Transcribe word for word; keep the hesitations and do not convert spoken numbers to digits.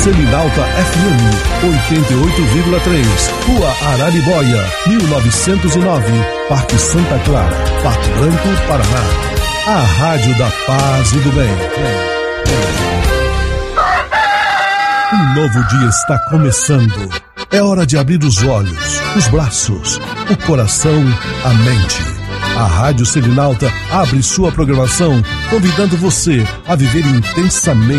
Selinalta F M, oitenta e oito vírgula três, Rua Araribóia, mil novecentos e nove, Parque Santa Clara, Pato Branco, Paraná. A Rádio da Paz e do Bem. Um novo dia está começando. É hora de abrir os olhos, os braços, o coração, a mente. A Rádio Selinalta abre sua programação, convidando você a viver intensamente